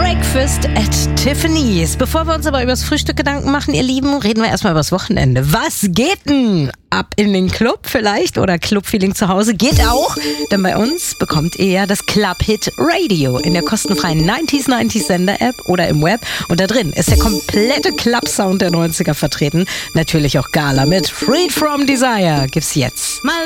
Breakfast at Tiffany's. Bevor wir uns aber übers Frühstück Gedanken machen, ihr Lieben, reden wir erstmal übers Wochenende. Was geht denn? Ab in den Club vielleicht oder Clubfeeling zu Hause? Geht auch, denn bei uns bekommt ihr ja das Club-Hit Radio in der kostenfreien 90s Sender-App oder im Web. Und da drin ist der komplette Club-Sound der 90er vertreten. Natürlich auch Gala mit Freed from Desire. Gibt's jetzt.